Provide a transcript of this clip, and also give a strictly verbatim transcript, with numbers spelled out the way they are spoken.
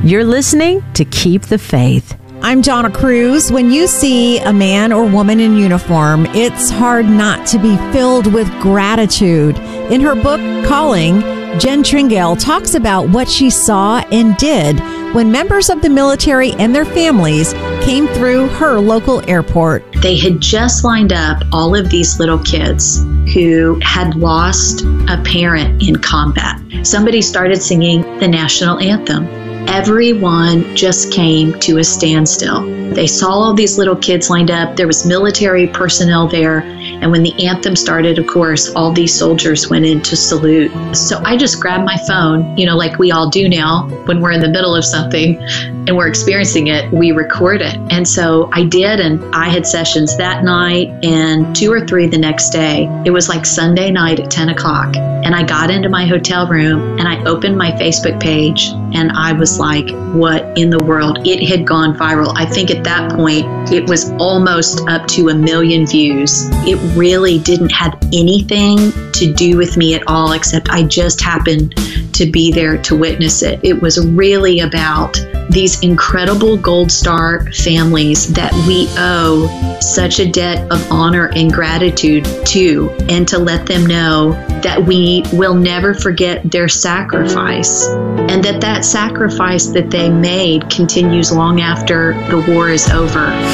You're listening to Keep the Faith. I'm Donna Cruz. When you see a man or woman in uniform, it's hard not to be filled with gratitude. In her book, Calling, Jen Tringale talks about what she saw and did when members of the military and their families came through her local airport. They had just lined up all of these little kids who had lost a parent in combat. Somebody started singing the national anthem. Everyone just came to a standstill. They saw all these little kids lined up. There was military personnel there. And when the anthem started, of course, all these soldiers went in to salute. So I just grabbed my phone, you know, like we all do now when we're in the middle of something and we're experiencing it, we record it. And so I did, and I had sessions that night and two or three the next day. It was like Sunday night at ten o'clock. And I got into my hotel room and I opened my Facebook page and I was like, what in the world? It had gone viral. I think at that point, it was almost up to a million views. It really didn't have anything to do with me at all, except I just happened to be there to witness it. It was really about these incredible Gold Star families that we owe such a debt of honor and gratitude to, and to let them know that we will never forget their sacrifice, and that that sacrifice that they made continues long after the war is over.